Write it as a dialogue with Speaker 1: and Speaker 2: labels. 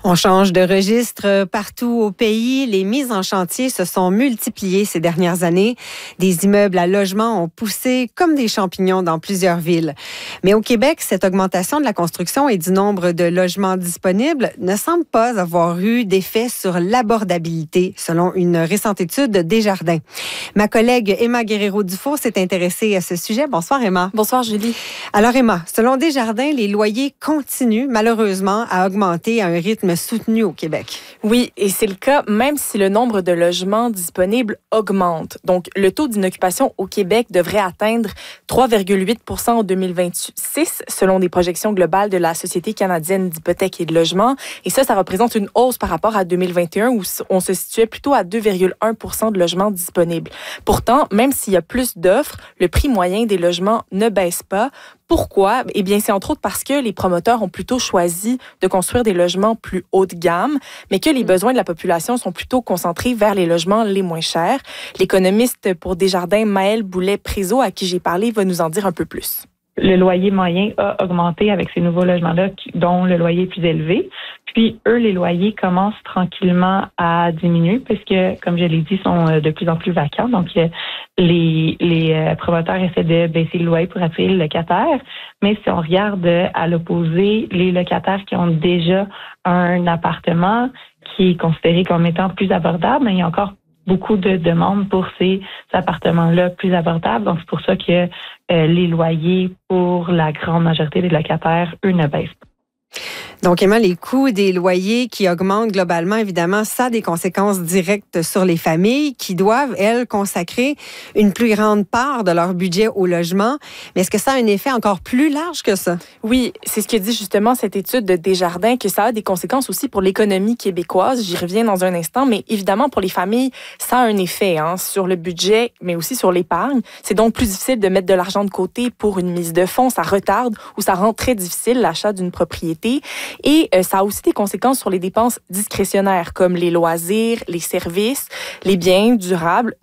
Speaker 1: On change de registre partout au pays. Les mises en chantier se sont multipliées ces dernières années. Des immeubles à logement ont poussé comme des champignons dans plusieurs villes. Mais au Québec, cette augmentation de la construction et du nombre de logements disponibles ne semble pas avoir eu d'effet sur l'abordabilité, selon une récente étude de Desjardins. Ma collègue Emma Guerrero-Dufault s'est intéressée à ce sujet. Bonsoir, Emma.
Speaker 2: Bonsoir, Julie.
Speaker 1: Alors, Emma, selon Desjardins, les loyers continuent malheureusement à augmenter à un rythme soutenu au Québec.
Speaker 2: Oui, et c'est le cas même si le nombre de logements disponibles augmente. Donc, le taux d'inoccupation au Québec devrait atteindre 3,8 % en 2026, selon des projections globales de la Société canadienne d'hypothèques et de logement. Et ça représente une hausse par rapport à 2021, où on se situait plutôt à 2,1 % de logements disponibles. Pourtant, même s'il y a plus d'offres, le prix moyen des logements ne baisse pas. Pourquoi? Eh bien, c'est entre autres parce que les promoteurs ont plutôt choisi de construire des logements plus haut de gamme, mais que les besoins de la population sont plutôt concentrés vers les logements les moins chers. L'économiste pour Desjardins, Maëlle Boulet-Prézot, à qui j'ai parlé, va nous en dire un peu plus.
Speaker 3: Le loyer moyen a augmenté avec ces nouveaux logements-là, dont le loyer est plus élevé. Puis, eux, les loyers commencent tranquillement à diminuer parce que, comme je l'ai dit, sont de plus en plus vacants. Donc, les promoteurs essaient de baisser le loyer pour attirer les locataires. Mais si on regarde à l'opposé, les locataires qui ont déjà un appartement qui est considéré comme étant plus abordable, mais il y a encore beaucoup de demandes pour ces appartements-là plus abordables. Donc, c'est pour ça que les loyers pour la grande majorité des locataires, eux, ne baissent pas.
Speaker 1: Donc, Emma, les coûts des loyers qui augmentent globalement, évidemment, ça a des conséquences directes sur les familles qui doivent, elles, consacrer une plus grande part de leur budget au logement. Mais est-ce que ça a un effet encore plus large que ça?
Speaker 2: Oui, c'est ce que dit justement cette étude de Desjardins, que ça a des conséquences aussi pour l'économie québécoise. J'y reviens dans un instant, mais évidemment, pour les familles, ça a un effet sur le budget, mais aussi sur l'épargne. C'est donc plus difficile de mettre de l'argent de côté pour une mise de fonds. Ça retarde ou ça rend très difficile l'achat d'une propriété. Et ça a aussi des conséquences sur les dépenses discrétionnaires, comme les loisirs, les services, les biens durables,